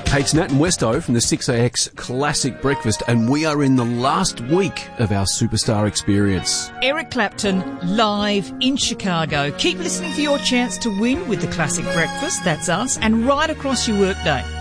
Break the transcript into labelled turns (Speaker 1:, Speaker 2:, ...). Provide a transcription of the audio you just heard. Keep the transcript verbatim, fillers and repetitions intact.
Speaker 1: Hey, it's Nat and Westo from the six A X Classic Breakfast, and we are in the last week of our Superstar Experience.
Speaker 2: Eric Clapton, live in Chicago. Keep listening for your chance to win with the Classic Breakfast, that's us, and right across your workday.